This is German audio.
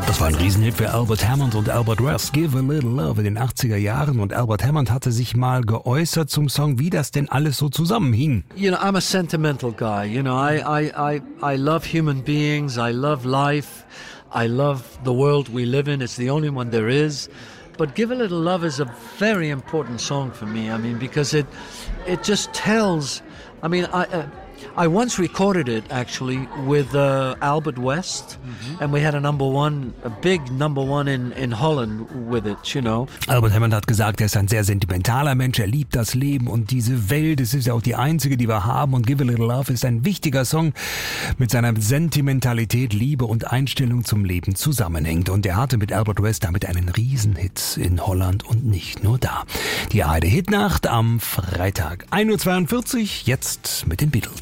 Das war ein Riesenhit für Albert Hammond und Albert West, Give a Little Love in den 80er Jahren. Und Albert Hammond hatte sich mal geäußert zum Song, wie das denn alles so zusammenhing. You know, I'm a sentimental guy. You know, I love human beings. I love life. I love the world we live in. It's the only one there is. But Give a Little Love is a very important song for me. I mean, because it just tells. I mean, I once recorded it actually with Albert West, and we had a big number one in Holland with it, you know. Albert Hammond hat gesagt, er ist ein sehr sentimentaler Mensch, er liebt das Leben und diese Welt, es ist ja auch die einzige, die wir haben, und Give a Little Love ist ein wichtiger Song mit seiner Sentimentalität, Liebe und Einstellung zum Leben zusammenhängt. Und er hatte mit Albert West damit einen Riesenhit in Holland und nicht nur da. Die ARD Hitnacht am Freitag, 1:42 Uhr, jetzt mit den Beatles.